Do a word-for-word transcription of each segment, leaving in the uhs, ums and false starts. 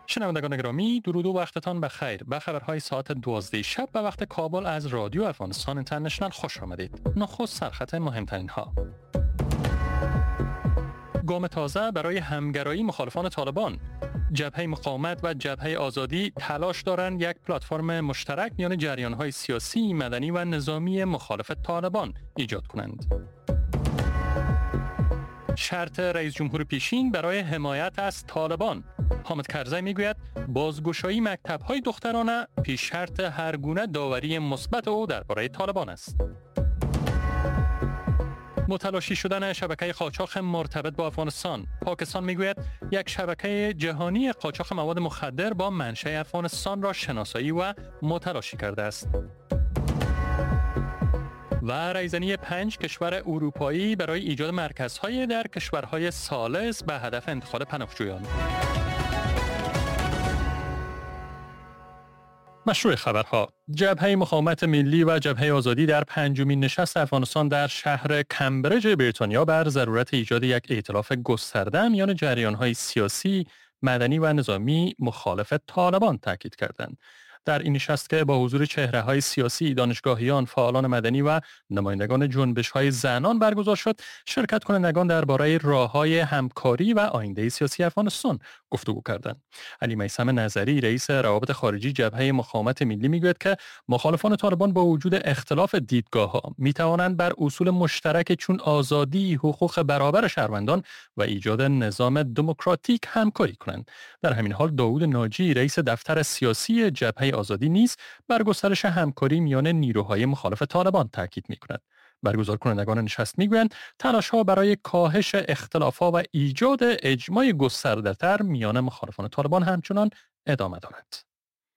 شنوندگان گرامی، درود و وقتتان بخیر. به خبرهای ساعت دوازده شب به وقت کابل از رادیو افغانستان اینترنشنال خوش آمدید. نخست سرخط مهمترین ها. گام تازه برای همگرایی مخالفان طالبان. جبهه مقاومت و جبهه آزادی تلاش دارند یک پلتفرم مشترک میان جریان‌های سیاسی، مدنی و نظامی مخالف طالبان ایجاد کنند. شرط رئیس جمهور پیشین برای حمایت از طالبان. حامد کرزی میگوید بازگشایی مکتب‌های دخترانه پیش شرط هر گونه داوری مثبت او درباره طالبان است. متلاشی شدن شبکه قاچاق مرتبط با افغانستان. پاکستان میگوید یک شبکه جهانی قاچاق مواد مخدر با منشأ افغانستان را شناسایی و متلاشی کرده است. و رایزنی پنج کشور اروپایی برای ایجاد مرکزهای در کشورهای ثالث به هدف انتقال پناهجویان. مشروع خبرها. جبهه مقاومت ملی و جبهه آزادی در پنجمین نشست افغانستان در شهر کمبریج بریتانیا بر ضرورت ایجاد یک ائتلاف گسترده میان جریان‌های سیاسی، مدنی و نظامی مخالف طالبان تاکید کردند. در این نشست که با حضور چهره‌های سیاسی، دانشگاهیان، فعالان مدنی و نمایندگان جنبش‌های زنان برگزار شد، شرکت کنندگان درباره راه‌های همکاری و آینده سیاسی افغانستان گفتگو کردند. علی میثم نظری، رئیس روابط خارجی جبهه مقاومت ملی میگوید که مخالفان طالبان با وجود اختلاف دیدگاه‌ها می‌توانند بر اصول مشترک چون آزادی، حقوق برابر شهروندان و ایجاد نظام دموکراتیک همکاری کنند. در همین حال داوود ناجی، رئیس دفتر سیاسی جبهه آزادی نیز بر گسترش همکاری میان نیروهای مخالف طالبان تاکید می‌کند. برگزار کنندگان نشست میگویند تلاش‌ها برای کاهش اختلافات و ایجاد اجماع گسترده‌تر میان مخالفان طالبان همچنان ادامه دارد.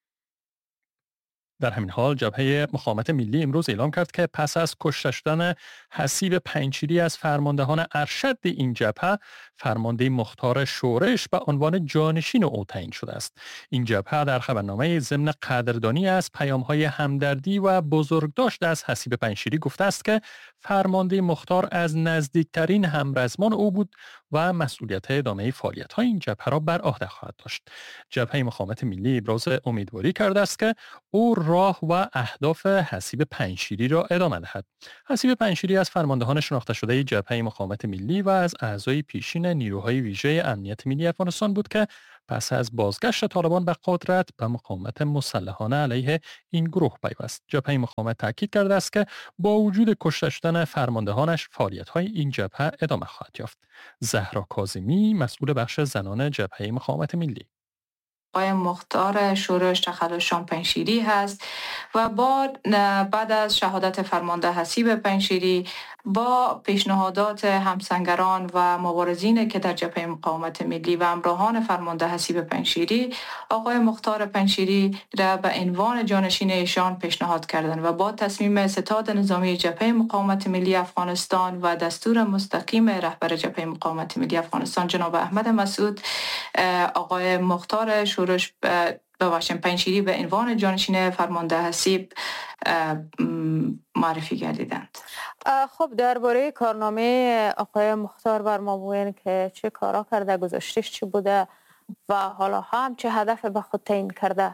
در همین حال جبهه مقاومت ملی امروز اعلام کرد که پس از کشته شدن حسیب پنجشیری از فرماندهان ارشد این جبهه، فرمانده مختار شورش به عنوان جانشین او تعیین شده است. این جبهه در خبرنامه ضمن قدردانی از پیام‌های همدردی و بزرگداشت از حسیب پنجشیری گفته است که فرمانده مختار از نزدیکترین همرزمان او بود و مسئولیت ادامه فعالیت‌های این جبهه را بر عهده خواهد داشت. جبهه مقاومت ملی ابراز امیدواری کرده است که او راه و اهداف حسیب پنجشیری را ادامه دهد. حسیب پنجشیری از فرماندهان شناخته شده جبهه مقاومت ملی و از اعضای پیشین نیروهای ویژه امنیت ملی افغانستان بود که پس از بازگشت طالبان به قدرت به مقاومت مسلحانه علیه این گروه پیوست. جبهه مقاومت تاکید کرده است که با وجود کشته شدن فرماندهانش فعالیت‌های این جبهه ادامه خواهد یافت. زهرا کاظمی، مسئول بخش زنان جبهه مقاومت ملی: آقای مختار شورش تخلصشان پنجشیری هست و با بعد از شهادت فرمانده حسیب پنجشیری با پیشنهادات همسنگران و مبارزین که در جبهه مقاومت ملی و همراهان فرمانده حسیب پنجشیری آقای مختار پنجشیری را به عنوان جانشین ایشان پیشنهاد کردند و با تصمیم ستاد نظامی جبهه مقاومت ملی افغانستان و دستور مستقیم رهبر جبهه مقاومت ملی افغانستان جناب احمد مسعود، آقای مختار شورش ببخشید پنجشیری به عنوان جانشین فرمانده حسیب معرفی گردیدند. خب درباره کارنامه آقای مختار بر ما بگوین که چه کارا کرده، گذشتهش چی بوده و حالا هم چه هدف به خود تعیین کرده؟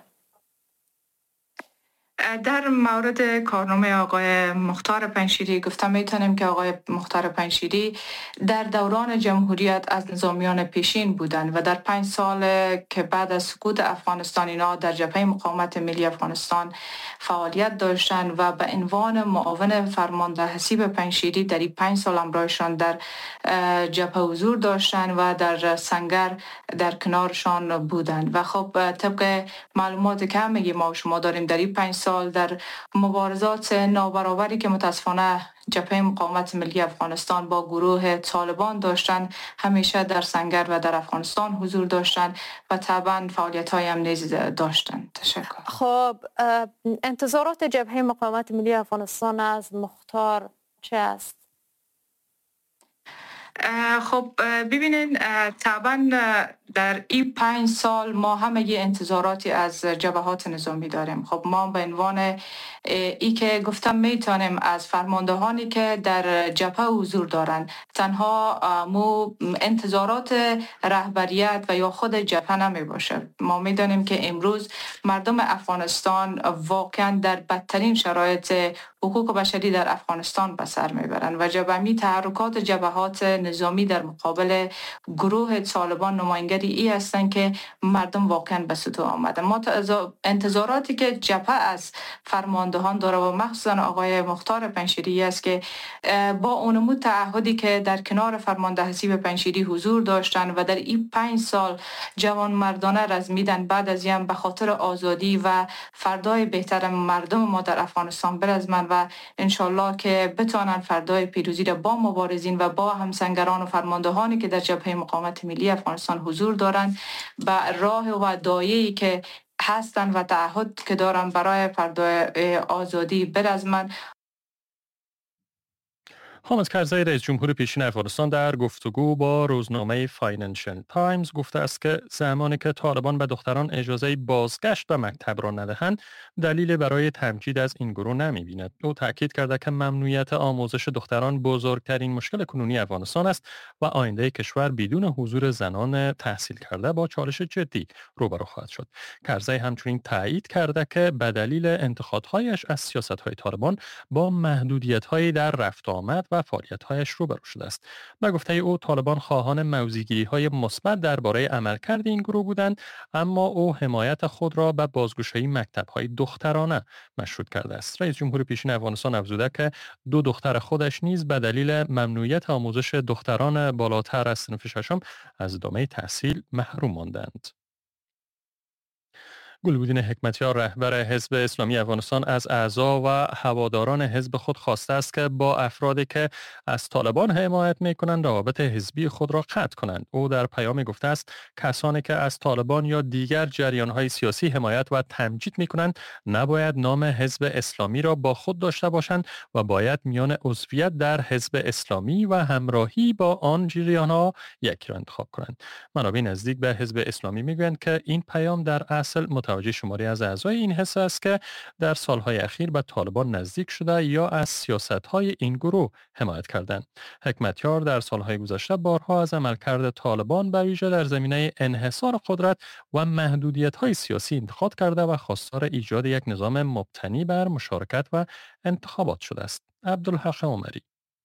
در مورد کارنامه آقای مختار پنجشیری گفتم میتونیم که آقای مختار پنجشیری در دوران جمهوریت از نظامیان پیشین بودند و در پنج سال که بعد از سقوط افغانستان اینا در جبهه مقاومت ملی افغانستان فعالیت داشتند و به عنوان معاون فرمانده حسیب پنجشیری در این پنج سال همراهشان در جبهه حضور داشتند و در سنگر در کنارشان بودند و خب طبق معلوماتی که همگی ما و شما داریم در این پنج سال در مبارزات نابرابری که متاسفانه جبهه مقاومت ملی افغانستان با گروه طالبان داشتند همیشه در سنگر و در افغانستان حضور داشتند و طبعا فعالیت های هم نیز داشتند. تشکر. خب انتظارات جبهه مقاومت ملی افغانستان از مختار چه است؟ خب ببینین طبعا در این پنج سال ما همه یه انتظاراتی از جبهات نظامی داریم. خب ما به عنوان ای که گفتم میتونیم از فرماندهانی که در جبهه حضور دارن تنها مو انتظارات رهبریت و یا خود جبهه نمی باشه. ما میدانیم که امروز مردم افغانستان واقعا در بدترین شرایط حقوق بشری در افغانستان به سر میبرند و جبهمی تحرکات جبهات نظامی در مقابل گروه طالبان نمایندگی ای هستند که مردم واقعا به سطوح آمدن. ما انتظاراتی که جبهه از فرماندهان داره و مخصوصا آقای مختار پنجشیری است که با اونمو تعهدی که در کنار فرمانده حسیب پنجشیری حضور داشتن و در این پنج سال جوان مردانه رزمیدن بعد از یم به خاطر آزادی و فردای بهتر مردم ما در افغانستان برزمن و انشالله که بتانن فردای پیروزی را با مبارزین و با همسنگران و فرماندهانی که در جبهه مقاومت ملی افغانستان حضور دارند به راه و دایه‌ای که هستن و تعهد که دارن برای فردای آزادی برزمن. حامد کرزی رئیس جمهور پیشین افغانستان در گفتگو با روزنامه فاینانشل تایمز گفته است که زمانی که طالبان به دختران اجازه بازگشت به مکتب را ندهند دلیل برای تمجید از این گروه نمی‌بیند. او تاکید کرده که ممنوعیت آموزش دختران بزرگترین مشکل کنونی افغانستان است و آینده کشور بدون حضور زنان تحصیل کرده با چالش جدی روبرو خواهد شد. کرزی همچنین تایید کرده که به دلیل انتقادهایش از سیاست‌های طالبان با محدودیت‌هایی در رفت و آمد و فعالیت‌هایش روبرو شده است. به گفته او طالبان خواهان موضع‌گیری‌های مثبت درباره عملکرد این گروه بودند، اما او حمایت خود را به بازگشایی مکتب‌های دخترانه مشروط کرده است. رئیس جمهور پیشین افغانستان افزوده که دو دختر خودش نیز به دلیل ممنوعیت آموزش دختران بالاتر از صنف ششم از ادامه تحصیل محروم ماندند. گلبدین حکمتیار رهبر حزب اسلامی افغانستان از اعضا و هواداران حزب خود خواسته است که با افرادی که از طالبان حمایت می‌کنند روابط حزبی خود را قطع کنند. او در پیامی گفته است کسانی که از طالبان یا دیگر جریان‌های سیاسی حمایت و تمجید می‌کنند نباید نام حزب اسلامی را با خود داشته باشند و باید میان عضویت در حزب اسلامی و همراهی با آن جریان‌ها یکی را انتخاب کنند. منابع نزدیک به حزب اسلامی می‌گویند که این پیام در اصل متوجه شماری از اعضای این حزب است که در سالهای اخیر به طالبان نزدیک شده یا از سیاست‌های این گروه حمایت کردند. حکمتیار در سالهای گذشته بارها از عملکرد طالبان به ویژه در زمینه انحصار قدرت و محدودیت‌های سیاسی انتقاد کرده و خواستار ایجاد یک نظام مبتنی بر مشارکت و انتخابات شده است. عبدالحق عمری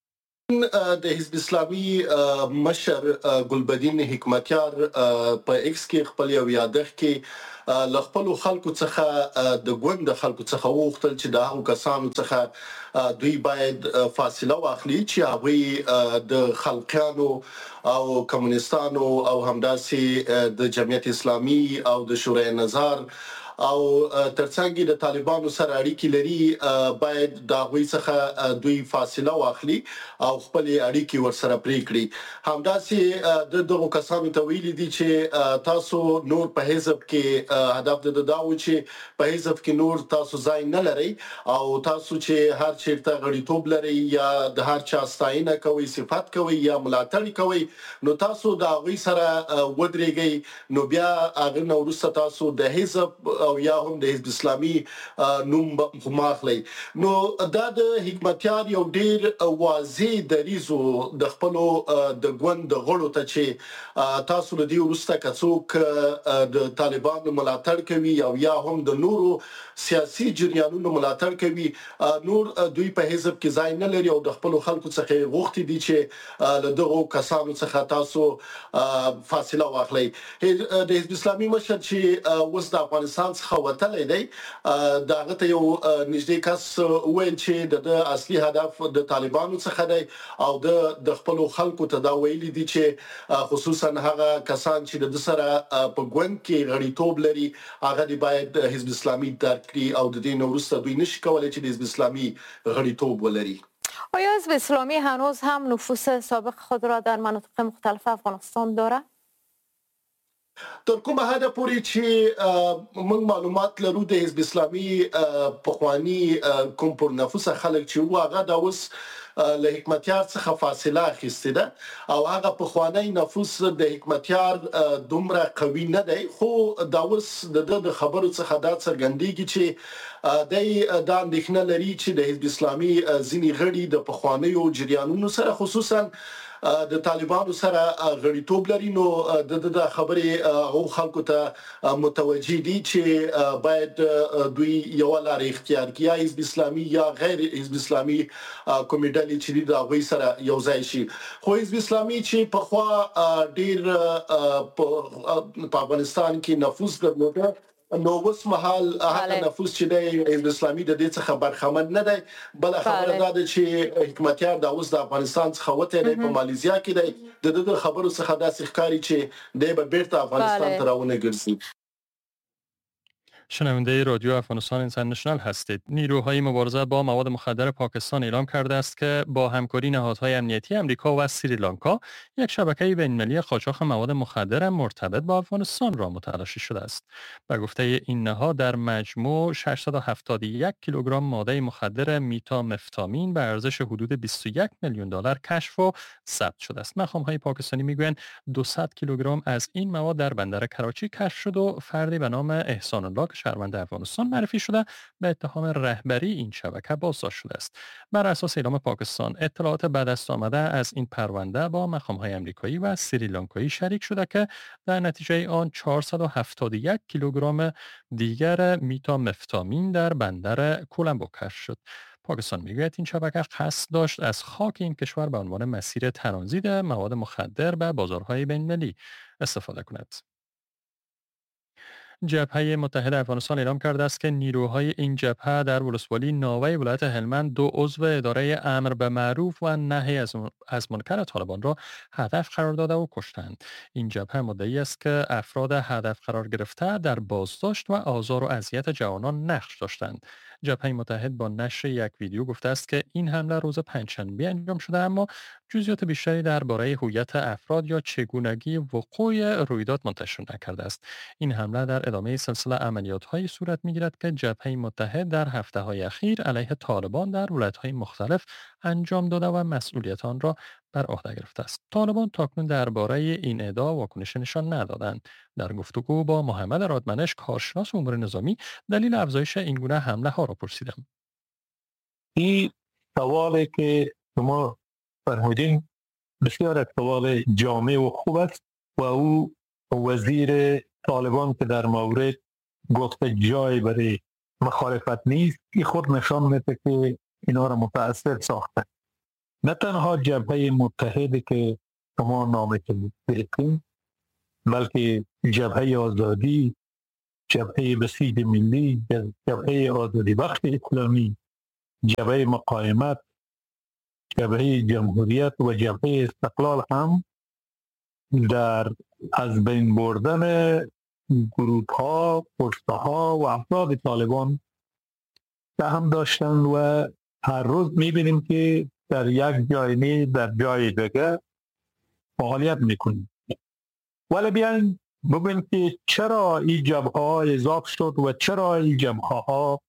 د حزب اسلامي مشر ګلبدین حکمتیار په ایکس کې خپل یو یادښت کې ل خپل خلکو څخه د ګوند خلکو څخه وغوښتل چې د هغو کسانو څخه دوی باید فاصله واخلي چې هغوی د خلقیانو او کمونستانو او همداسې د جمعیت اسلامي او د شورای نظر او ترڅنګ د طالبانو سره اړیکې لري باید د هغوی څخه دوی فاصله واخلي او خپل اړیکې ورسره پرې کړي. همداسې د دغو کسانو ته ویلي دي چې تاسو نور په حزب کې هدف د دا و چې په حزب کې نور تاسو ځای نه لرئ او تاسو چې هر چیرته غړیتوب لرئ یا د هر چا ستاینه کوي صفات کوي یا ملاتړ کوي نو تاسو د هغوی سره ودرېږئ نو بیا هغه نو وروسته تاسو د حزب او یا هم د حزب اسلامي نوم مخاخلي. نو دا د حکمتیار یو ډیر واضح دریزو د خپل د ګوند غړو ته چې تاسو له دې وروسته کڅوک د طالبانو ملاتړ کوي او یا هم د نورو سیاسي جریانونو ملاتړ کوي نور دوی په حزب کې ځای نه لري او د خپل خلکو څخه غوښتي دي چې له دغه کسانو څخه تاسو فاصله واخلئ. د حزب اسلامي مشر چې اوس د افغانستان څخه وتلی دی داغه ته یو نږدې کس ویل چې د اصلي هدف د طالبانو څخه دی او د د خپل خلکو ته دا ویلي دي چې خصوصا هغه کسان چې د سره په ګوند کې غړیتوب لري هغه دی باید حزب اسلامي درک کړي او د دې نورسته دوی نشي کولای چې د حزب اسلامي غړیتوب ولري. آیا حزب اسلامی هنوز هم نفوذ سابق خود را در مناطق مختلف افغانستان دارد؟ تر کومه حد پورې چې موږ معلومات لرو د حزب اسلامي په خواني کوم پر نفوس خلک چې هغه د اوس له حکمتیار څخه فاصله اخیستې ده او هغه پخوانی نفوذ د حکمتیار دومره قوي نه دی، خو دا اوس د خبرو څخه دا څرګندېږي چې د دا اندېښنه لري چې د حزب اسلامي ځینې غړي د پخوانیو جریانونو سره خصوصا د طالبانو سره غړیتوب لري، نو د د خبرې او خلکو ته متوجي دي چې باید دوی یو لار اختیار کړي، یا حزب اسلامي یا غیر حزب اسلامي کمیټه چې د هغوی سره یو ځای شي. خو حزب اسلامي چې په خوا ډیر په افغانستان کې نفوذ درلوده، نو اوس مهال هغه نفوذ چې د حزب اسلامي د دې څخه برخمن نه دی. بل خبره دا ده چې حکمتیار د اوس د افغانستان څخه وته دی، په ماليزیا کې دی. د دې خبرو څخه داسې ښکاري چې د به بیرته افغانستان ته راونه ګرځي. شنونده رادیو افغانستان اینترنشنال هستید. نیروهای مبارزه با مواد مخدر پاکستان اعلام کرده است که با همکاری نهادهای امنیتی امریکا و سریلانکا یک شبکه بین‌المللی قاچاق مواد مخدر مرتبط با افغانستان را متلاشی شده است. به گفته این نهاد در مجموع ششصد و هفتاد و یک کیلوگرم ماده مخدر میتامفتامین به ارزش حدود بیست و یک میلیون دلار کشف و ثبت شده است. مقام‌های پاکستانی میگویند دویست کیلوگرم از این مواد در بندر کراچی کشف شد و فردی به نام احسان الله شهروند افغانستان معرفی شده به اتهام رهبری این شبکه بازداشت شده است. بر اساس اعلام پاکستان، اطلاعات به دست آمده از این پرونده با مقام‌های آمریکایی و سریلانکایی شریک شده که در نتیجه آن چهارصد و هفتاد و یک کیلوگرم دیگر میتامفتامین در بندر کولمبو کشف شد. پاکستان میگوید این شبکه قصد داشت از خاک این کشور به عنوان مسیر ترانزیت مواد مخدر به بازارهای بین‌المللی استفاده کند. جبهه متحد افغانستان اعلام کرده است که نیروهای این جبهه در ولسوالی ناوه ولایت هلمند دو عضو اداره امر به معروف و نهی از منکر طالبان را هدف قرار داده و کشتند. این جبهه مدعی است که افراد هدف قرار گرفته در بازداشت و آزار و اذیت جوانان نقش داشتند. جبهه متحد با نشر یک ویدیو گفته است که این حمله روز پنجشنبه انجام شده، اما جزئیات بیشتری درباره هویت افراد یا چگونگی وقوع رویداد منتشر نکرده است. این حمله در ادامه سلسله عملیات‌های صورت می‌گیرد که جبهه متحد در هفته‌های اخیر علیه طالبان در ولایت‌های مختلف انجام داده و مسئولیت آن را بر عهده گرفته است. طالبان تاکنون درباره این ادعا واکنش نشان ندادند. در گفتگو با محمد رادمنش، کارشناس امور نظامی، دلیل افزایش این گونه حمله ها را پرسیدم. این سوالی که شما فرمودین بسیار سوال جامع و خوب است و او وزیر طالبان که در مورد گفته جای برای مخالفت نیست، این خود نشان میده که اینا را متأثر ساخته. نه تنها جبهه متحدی که شما نامش بردین، بلکه جبهه آزادی، جبهه بسیج ملی، جبهه آزادی بخش اسلامی، جبهه مقاومت، جبهه جمهوریت و جبهه استقلال هم در از بین بردن گروه ها، پشته ها و افراد طالبان سهم داشتند و هر روز میبینیم که در یک جای نه در جای دیگه فعالیت میکنیم. ولی بیاین ببینیم که چرا این جبهه ها اضافه شد و چرا این جبهه ها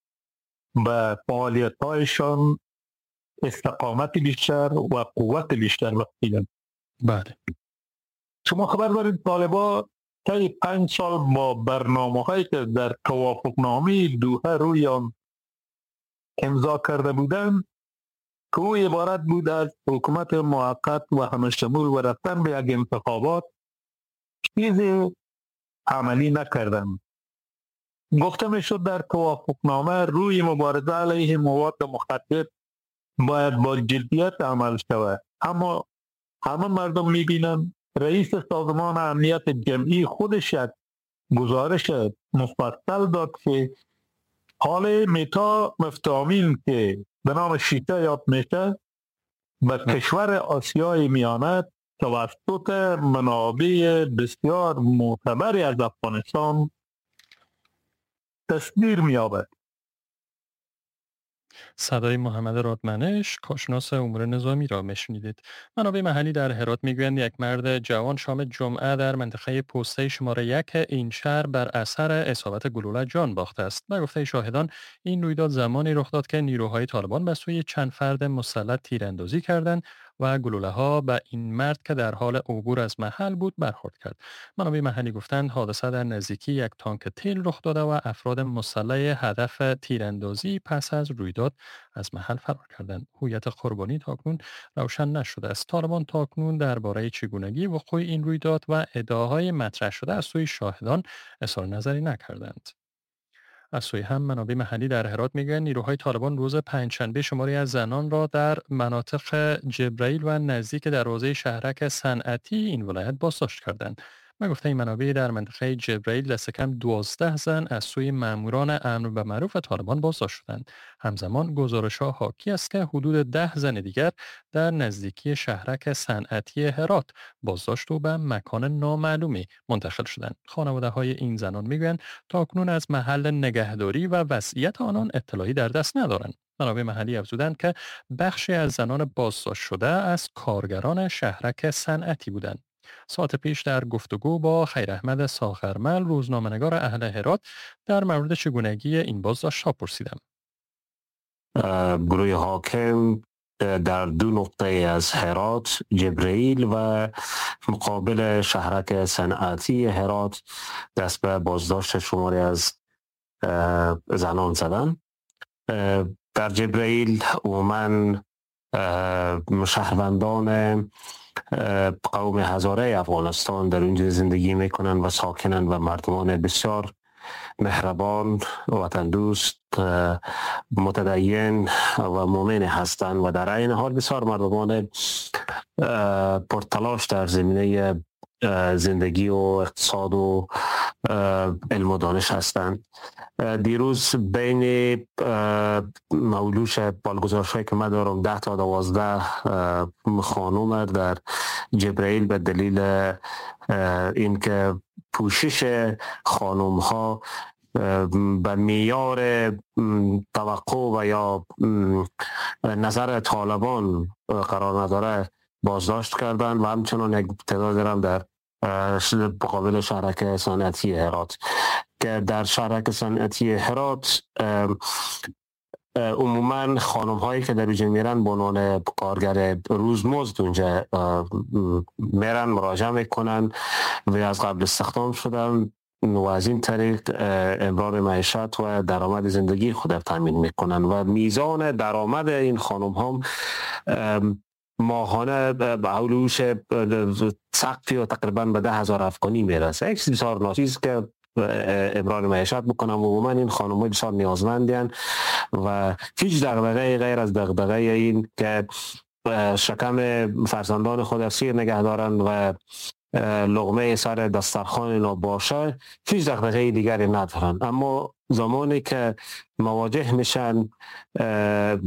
به فعالیت هایشان استقامت بیشتر و قوت بیشتر بخشیدند. بله. شما خبر دارید طالبان طی پنج سال با برنامه هایی که در توافقنامه دوحه روی آن امضا کرده بودند که او عبارت بود از حکومت موقت و همشمول و رفتن به یک انتخابات، چیزی عملی نکردند. گفته می شد در توافقنامه روی مبارزه علیه مواد مخدر باید با جدیت عمل شود، اما همه مردم می بینند رئیس سازمان امنیت جمعی خودش یک گزارش مفصل داد که حال میتامفتامین که به نام شیشه یاد میشه به کشور آسیای میانه توسط منابع بسیار معتبری از افغانستان تصدیر می‌یابد. صدای محمد رادمنش، کارشناس امور نظامی را میشنیدید. منابع محلی در هرات میگویند یک مرد جوان شام جمعه در منطقه پسته شماره یک این شهر بر اثر اصابت گلوله جان باخته است. به گفته شاهدان این رویداد زمانی رخ داد که نیروهای طالبان به سوی چند فرد مسلح تیراندازی کردند و گلوله ها به این مرد که در حال عبور از محل بود برخورد کرد. منابع محلی گفتند حادثه در نزدیکی یک تانک تیل رخ داده و افراد مسلح هدف تیراندازی پس از رویداد از محل فرار کردند. هویت قربانی تاکنون روشن نشده است. طالبان تاکنون درباره چگونگی وقوع این رویداد و ادعاهای مطرح شده از سوی شاهدان اظهار نظری نکردند. از سوی هم منابع محلی در هرات میگویند نیروهای طالبان روز پنجشنبه شماری از زنان را در مناطق جبرائیل و نزدیک دروازه شهرک صنعتی این ولایت بازداشت کردند. و گفته این منابع در منطقه جبرائیل دست کم دوازده زن از سوی ماموران امر به معروف طالبان بازداشت شدند. همزمان گزارش‌ها حاکی است که حدود ده زن دیگر در نزدیکی شهرک صنعتی هرات بازداشت و به مکان نامعلومی منتقل شدند. خانواده‌های این زنان میگویند تاکنون از محل نگهداری و وضعیت آنان اطلاعی در دست ندارند. منابع محلی افزودند که بخشی از زنان بازداشت شده از کارگران شهرک صنعتی بودند. ساعت پیش در گفتگو با خیر احمد ساغرمل روزنامه‌نگار اهل هرات در مورد چگونگی این بازداشت‌ها پرسیدم. گروه حاکم در دو نقطه از هرات، جبرائیل و مقابل شهرک صنعتی هرات دست به بازداشت شماری از زنان زدن. در جبرائیل عموماً شهروندان قوم هزاره افغانستان در اونجا زندگی میکنن و ساکنن و مردمان بسیار مهربان، وطن دوست، متدین و مؤمن هستند و در این حال بسیار مردمان پرتلاش در زمینه زندگی و اقتصاد و علم و دانش هستند. دیروز بین مولوش بالگزارش‌هایی که من دارم ده تا دوازده خانم در جبرائیل به دلیل اینکه پوشش خانم ها به معیار توقع و یا نظر طالبان قرار نداره بازداشت کردن و همچنان یک تعداد هم در مقابل شهرک صنعتی هرات که در شهرک صنعتی هرات عموما خانم هایی که در اونجا میرن به عنوان کارگر روزمزد اونجا میرن مراجعه میکنن و از قبل استخدام شدن و از این طریق امرار معیشت و درآمد زندگی خود تامین میکنن و میزان درآمد این خانم هم ماهانه به حولوش سقفی و تقریبا به ده هزار افغانی میرسه. یک چیز بسیار ناچیز که امرار معیشت بکنم و عموما این خانم های بسیار نیازمندین و هیچ دغدغه غیر از دغدغه این که شکم فرزندان خود سیر نگه دارن و لقمه سر دسترخوان اینا باشه، هیچ دغدغه دیگری ندارن. اما زمانی که مواجه میشن